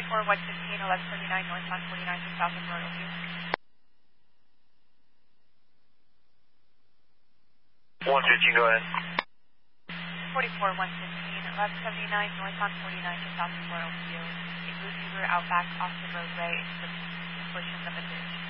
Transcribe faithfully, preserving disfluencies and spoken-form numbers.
forty-four one fifteen, eleven seventy-nine north on forty-nine to south of Royal View. one fifteen, go ahead. forty-four one fifteen, eleven seventy-nine north on forty-nine to south of Royal View. A blue Uber out back off the roadway into the portion of a ditch.